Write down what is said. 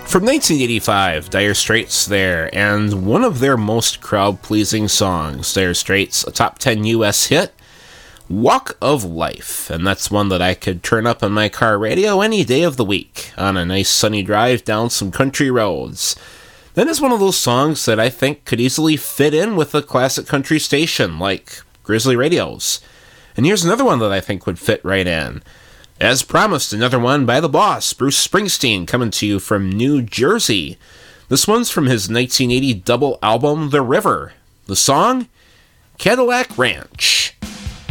From 1985, Dire Straits there, and one of their most crowd-pleasing songs, Dire Straits, a top 10 US hit, Walk of Life, and that's one that I could turn up on my car radio any day of the week, on a nice sunny drive down some country roads. That is one of those songs that I think could easily fit in with a classic country station, like Grizzly Radio's. And here's another one that I think would fit right in. As promised, another one by the boss, Bruce Springsteen, coming to you from New Jersey. This one's from his 1980 double album, The River. The song, Cadillac Ranch.